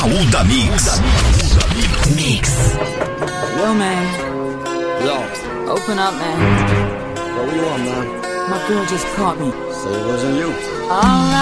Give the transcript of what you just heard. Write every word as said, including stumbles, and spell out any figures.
Maúda Mix. Mix. Yo, man. Yo. Open up, man. Yo, what you want, man? My girl just caught me. Say it wasn't you. All right.